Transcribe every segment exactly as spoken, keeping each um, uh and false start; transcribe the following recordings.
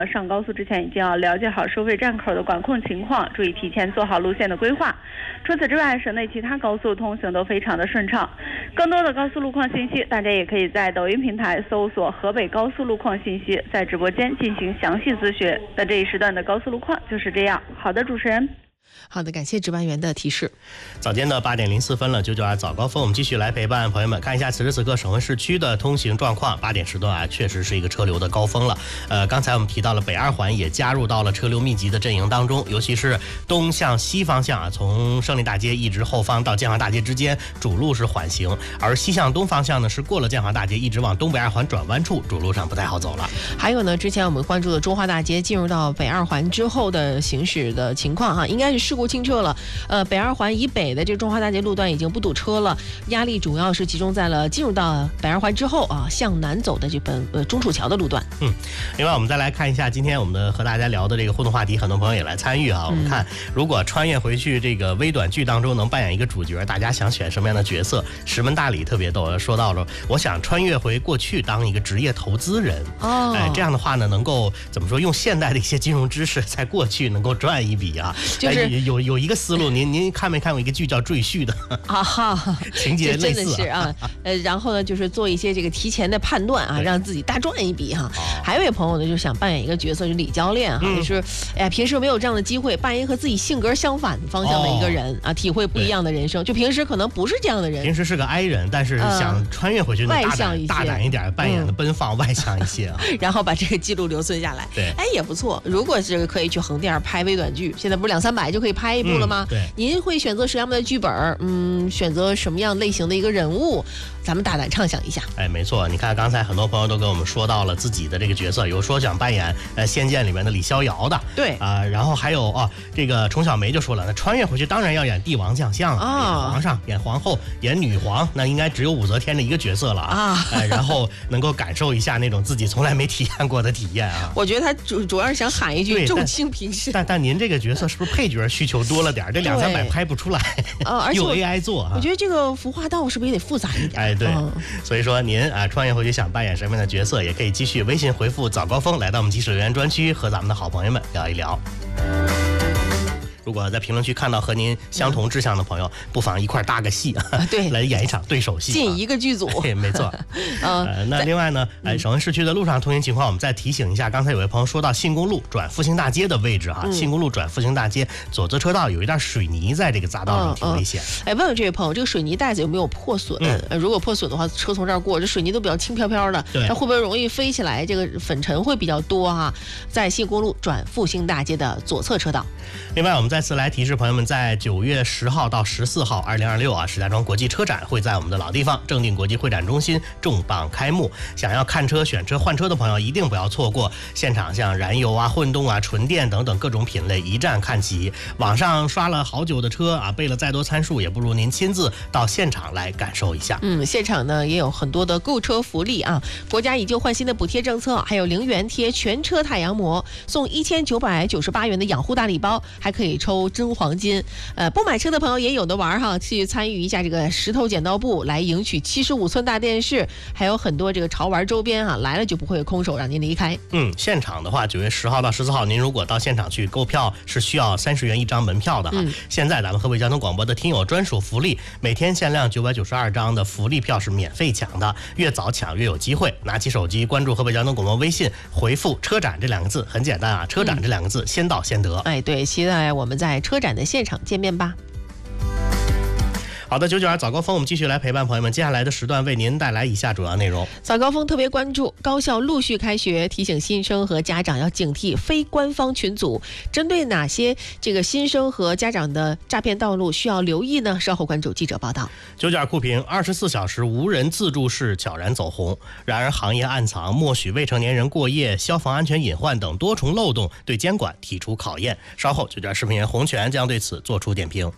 上高速之前一定要了解好收费站口的管控情况，注意提前做好路线的规划。除此之外，省内其他高速通行都非常的顺畅。更多的高速路况信息，大家也可以在抖音平台搜索河北高速路况信息，在直播间进行详细咨询。那这一时段的高速路况就是这样。好的，主持人。 好的，感谢值班员的提示。 早间的八点零四分了，九九二早高峰，我们继续来陪伴朋友们看一下此时此刻省会市区的通行状况。八点时段啊，确实是一个车流的高峰了。呃，刚才我们提到了北二环也加入到了车流密集的阵营当中，尤其是东向西方向啊，从胜利大街一直后方到建华大街之间主路是缓行，而西向东方向呢是过了建华大街一直往东北二环转弯处，主路上不太好走了。 还有呢，之前我们关注的中华大街进入到北二环之后的行驶的情况哈，应该是事故清澈了。呃，北二环以北的这个中华大街路段已经不堵车了，压力主要是集中在了进入到北二环之后啊，向南走的这本呃中楚桥的路段。 嗯，另外我们再来看一下今天我们的和大家聊的这个互动话题，很多朋友也来参与啊。我们看，如果穿越回去这个微短剧当中能扮演一个主角，大家想选什么样的角色？石门大理特别逗，说到了我想穿越回过去当一个职业投资人。哦，哎，这样的话呢，能够怎么说？用现代的一些金融知识，在过去能够赚一笔啊。就是、哎、有有一个思路，您您看没看过一个剧叫《赘婿》的？啊哈，情节类似、啊、 真的是啊。呃，然后呢，就是做一些这个提前的判断啊，让自己大赚一笔哈。还有一位朋友呢，就想扮演一个角色，就是李教练哈，嗯、就是哎呀，平时没有这样的机会，扮演和自己性格相反方向的一个人、哦、啊，体会不一样的人生。就平时可能不是这样的人， 平时是个 I 人，但是想穿越回去， 外向一些， 大胆一点，扮演的奔放、嗯、外向一些啊， 然后把这个记录留存下来。 对， 哎，也不错。如果这个可以去横店拍微短剧，现在不是两三百就可以拍一部了吗？ 嗯、对， 您会选择什么样的剧本？嗯，选择什么样类型的一个人物？咱们大胆畅想一下。 哎，没错，你看刚才很多朋友都跟我们说到了自己的这个角色，有说想扮演呃《仙剑》里面的李逍遥的， 对啊、呃，然后还有哦，这个崇小梅就说了，那穿越回去当然要演帝王将相啊，哦、演皇上、演皇后、演女皇，那应该只有武则天的一个角色了啊，哎，然后能够感受一下那种自己从来没体验过的体验啊。 我觉得他主主要是想喊一句重卿平身， 但但您这个角色是不是配角需求多了点？这两三百拍不出来， 呃，而且用 A I 做啊。 我觉得这个服化道是不是也得复杂一点？ 哎，对，嗯、所以说您啊穿越回去想扮演什么样的角色，也可以继续微信回复早高峰来到我们即时留言专区，和咱们的好朋友们聊一聊。如果在评论区看到和您相同志向的朋友，嗯、不妨一块搭个戏啊， 对， 来演一场对手戏， 进一个剧组。 对，没错。呃，那另外呢，哎，省会市区的路上通行情况，我们再提醒一下。刚才有位朋友说到信公路转复兴大街的位置哈，嗯、信公路转复兴大街左侧车道有一段水泥在这个匝道上，挺危险。 哎，问问这位朋友，这个水泥带子有没有破损？嗯、如果破损的话，车从这儿过，这水泥都比较轻飘飘的，它会不会容易飞起来？这个粉尘会比较多哈。在信公路转复兴大街的左侧车道。 另外，我们再次来提示朋友们，在九月十号到十四号，二零二六啊，石家庄国际车展会在我们的老地方正定国际会展中心重磅开幕。想要看车、选车、换车的朋友，一定不要错过现场，像燃油啊、混动啊、纯电等等各种品类一站看齐。网上刷了好久的车啊，背了再多参数，也不如您亲自到现场来感受一下。 嗯，现场呢也有很多的购车福利啊，国家以旧换新的补贴政策，还有零元贴全车太阳膜，送一千九百九十八元的养护大礼包，还可以抽真黄金。呃，不买车的朋友也有的玩哈，去参与一下这个石头剪刀布，来赢取七十五寸大电视，还有很多这个潮玩周边啊，来了就不会空手让您离开。 嗯，现场的话，九月十号到十四号，您如果到现场去购票是需要三十元一张门票的哈。嗯、现在咱们河北交通广播的听友专属福利，每天限量九百九十二张的福利票是免费抢的，越早抢越有机会。拿起手机关注河北交通广播微信，回复车展这两个字，很简单啊，车展这两个字，嗯、先到先得。 哎，对，期待我们在车展的现场见面吧。 好的，九九二早高峰，我们继续来陪伴朋友们。接下来的时段为您带来以下主要内容。 早高峰特别关注高校陆续开学，提醒新生和家长要警惕非官方群组。针对哪些这个新生和家长的诈骗道路需要留意呢？稍后关注记者报道。 九九二酷评，二十四小时无人自助式悄然走红。然而行业暗藏默许未成年人过夜、消防安全隐患等多重漏洞，对监管提出考验。稍后九九二视频人洪泉将对此做出点评。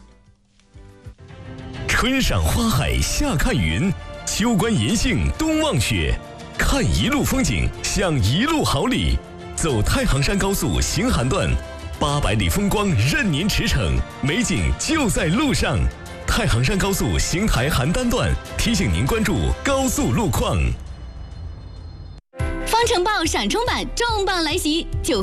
春赏花海夏看云，秋观银杏冬望雪，看一路风景，享一路好礼。走太行山高速行韩段，八百里风光任您驰骋，美景就在路上。太行山高速邢台邯郸段提醒您关注高速路况。 发城报闪充版重磅来袭，九